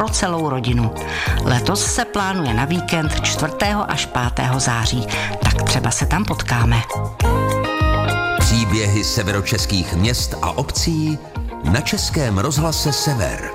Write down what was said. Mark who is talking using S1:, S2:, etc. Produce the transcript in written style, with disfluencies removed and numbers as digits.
S1: pro celou rodinu. Letos se plánuje na víkend 4. až 5. září, tak třeba se tam potkáme.
S2: Příběhy severočeských měst a obcí na Českém rozhlase Sever.